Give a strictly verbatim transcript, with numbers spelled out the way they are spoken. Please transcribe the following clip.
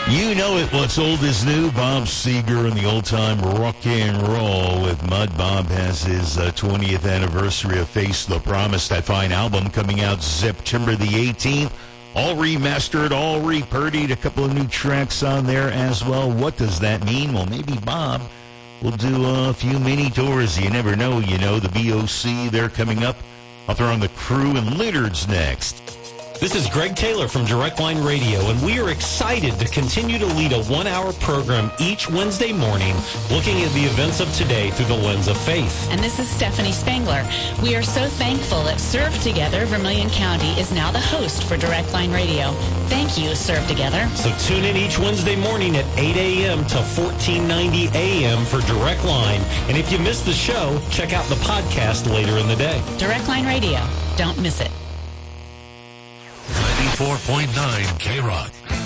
You know it, what's old is new. Bob Seger and the old-time rock and roll with Mud. Bob has his uh, twentieth anniversary of Face the Promise, that fine album coming out September the eighteenth. All remastered, all repurdied, a couple of new tracks on there as well. What does that mean? Well, maybe Bob will do a few mini tours. You never know, you know. The V O C, they're coming up. Out there on the Crew, and Leonard's next. This is Greg Taylor from Direct Line Radio, and we are excited to continue to lead a one-hour program each Wednesday morning looking at the events of today through the lens of faith. And this is Stephanie Spangler. We are so thankful that Serve Together Vermilion County is now the host for Direct Line Radio. Thank you, Serve Together. So tune in each Wednesday morning at eight a.m. to fourteen ninety a.m. for Direct Line. And if you missed the show, check out the podcast later in the day. Direct Line Radio. Don't miss it. ninety-four point nine K-Rock.